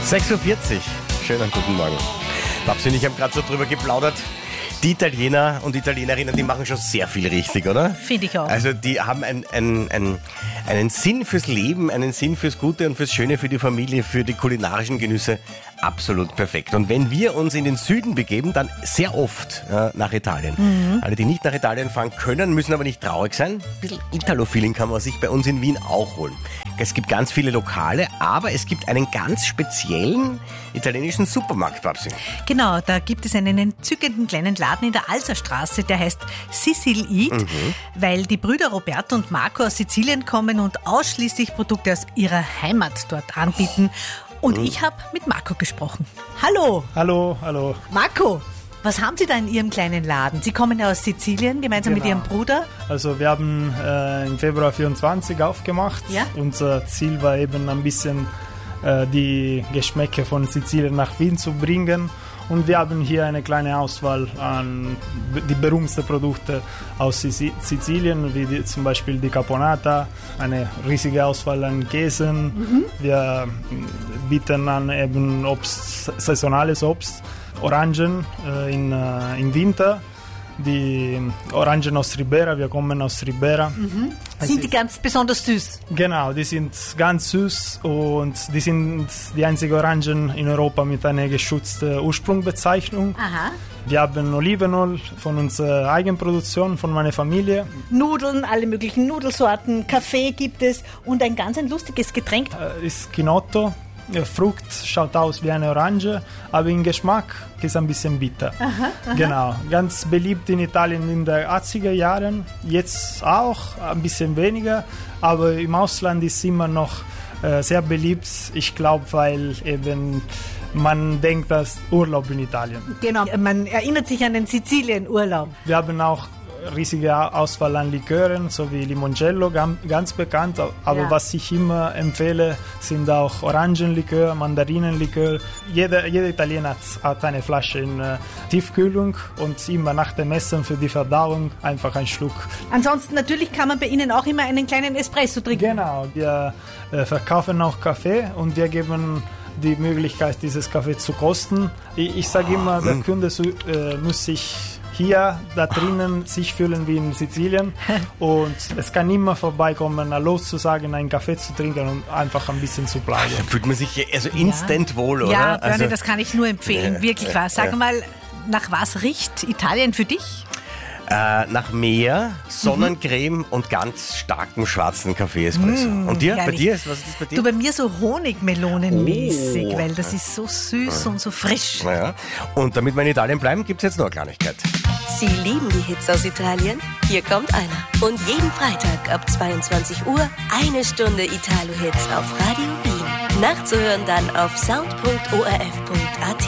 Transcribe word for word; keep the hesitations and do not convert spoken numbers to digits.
sechs Uhr vierzig. Schönen guten Morgen. Babsi und ich haben gerade so drüber geplaudert. Die Italiener und Italienerinnen, die machen schon sehr viel richtig, oder? Finde ich auch. Also die haben ein, ein, ein, einen Sinn fürs Leben, einen Sinn fürs Gute und fürs Schöne, für die Familie, für die kulinarischen Genüsse. Absolut perfekt. Und wenn wir uns in den Süden begeben, dann sehr oft äh, nach Italien. Mhm. Alle, die nicht nach Italien fahren können, müssen aber nicht traurig sein. Ein bisschen Italo-Feeling kann man sich bei uns in Wien auch holen. Es gibt ganz viele Lokale, aber es gibt einen ganz speziellen italienischen Supermarkt, Babsi. Genau, da gibt es einen entzückenden kleinen Laden in der Alserstraße, der heißt Sicily Eat, mhm. weil die Brüder Roberto und Marco aus Sizilien kommen und ausschließlich Produkte aus ihrer Heimat dort anbieten. Und mhm. ich habe mit Marco gesprochen. Hallo! Hallo, hallo. Marco, was haben Sie da in Ihrem kleinen Laden? Sie kommen ja aus Sizilien, gemeinsam genau. mit Ihrem Bruder. Also wir haben äh, im Februar vierundzwanzig aufgemacht. Ja? Unser Ziel war eben ein bisschen äh, die Geschmäcke von Sizilien nach Wien zu bringen. Und wir haben hier eine kleine Auswahl an die berühmtesten Produkte aus Sizilien, wie die, zum Beispiel die Caponata, eine riesige Auswahl an Käsen. Mhm. Wir bieten an eben Obst, saisonales Obst, Orangen äh, in, äh, im Winter. Die Orangen aus Ribera, wir kommen aus Ribera. Mhm. Sind die ganz besonders süß? Genau, die sind ganz süß und die sind die einzigen Orangen in Europa mit einer geschützten Ursprungsbezeichnung. Aha. Wir haben Olivenöl von unserer Eigenproduktion, von meiner Familie. Nudeln, alle möglichen Nudelsorten, Kaffee gibt es und ein ganz ein lustiges Getränk. Äh, ist Chinotto. Frucht schaut aus wie eine Orange, aber im Geschmack ist ein bisschen bitter. Aha, aha. Genau, ganz beliebt in Italien in den achtziger Jahren, jetzt auch ein bisschen weniger, aber im Ausland ist immer noch äh, sehr beliebt. Ich glaube, weil eben man denkt, dass Urlaub in Italien. Genau, man erinnert sich an den Sizilien-Urlaub. Wir haben auch riesige Auswahl an Likören, so wie Limoncello, ganz bekannt. Aber ja. was ich immer empfehle, sind auch Orangenlikör, Mandarinenlikör. Jeder, jeder Italiener hat, hat eine Flasche in äh, Tiefkühlung und immer nach dem Essen für die Verdauung einfach einen Schluck. Ansonsten natürlich kann man bei Ihnen auch immer einen kleinen Espresso trinken. Genau, wir äh, verkaufen auch Kaffee und wir geben die Möglichkeit, dieses Kaffee zu kosten. Ich, ich sage immer, der Kunde äh, muss sich hier da drinnen sich fühlen wie in Sizilien und es kann immer vorbeikommen, Hallo zu sagen, einen Kaffee zu trinken und einfach ein bisschen zu bleiben. Da fühlt man sich also instant ja. wohl, oder? Ja, Bernie, also, das kann ich nur empfehlen, äh, wirklich wahr. Sag äh, mal, nach was riecht Italien für dich? Äh, nach Meer, Sonnencreme mhm. und ganz starkem schwarzen Kaffee-Espresso. Mm, und dir? Bei dir? Was ist das bei dir? Du, bei mir so Honigmelonenmäßig, oh. weil das ist so süß ja. und so frisch. Naja. Und damit wir in Italien bleiben, gibt es jetzt noch eine Kleinigkeit. Sie lieben die Hits aus Italien? Hier kommt einer. Und jeden Freitag ab zweiundzwanzig Uhr eine Stunde Italo-Hits auf Radio Wien. Nachzuhören dann auf sound punkt o r f punkt a t.